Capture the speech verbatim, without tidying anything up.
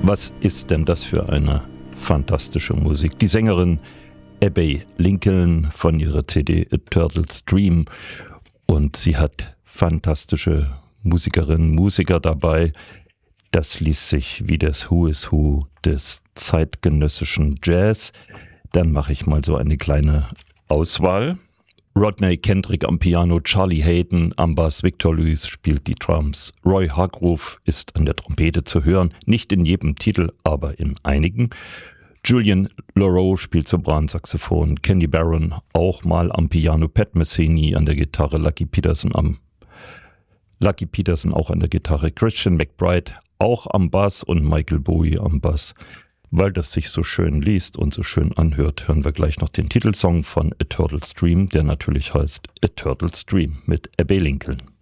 Was ist denn das für eine fantastische Musik? Die Sängerin Abbey Lincoln von ihrer C D A Turtle's Dream, und sie hat fantastische Musikerinnen, Musiker dabei. Das liest sich wie das Who is Who des zeitgenössischen Jazz. Dann mache ich mal so eine kleine Auswahl. Rodney Kendrick am Piano, Charlie Hayden am Bass, Victor Lewis spielt die Drums. Roy Hargrove ist an der Trompete zu hören, nicht in jedem Titel, aber in einigen. Julian Laroux spielt Sopransaxophon, Kenny Barron auch mal am Piano, Pat Metheny an der Gitarre, Lucky Peterson am Lucky Peterson auch an der Gitarre, Christian McBride auch am Bass und Michael Bowie am Bass. Weil das sich so schön liest und so schön anhört, hören wir gleich noch den Titelsong von A Turtle's Dream, der natürlich heißt A Turtle's Dream mit Abbey Lincoln.